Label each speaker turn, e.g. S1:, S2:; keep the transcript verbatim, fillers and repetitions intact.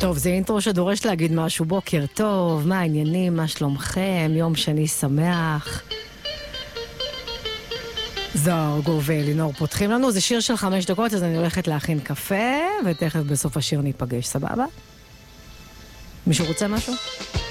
S1: טוב, זה אינטרו שדורש להגיד משהו. בוקר טוב, מה העניינים, מה שלומכם, יום שני שמח. זרגו ולינור פותחים לנו, זה שיר של חמש דקות, אז אני הולכת להכין קפה, ותכף בסוף השיר ניפגש, סבבה? מישהו רוצה משהו?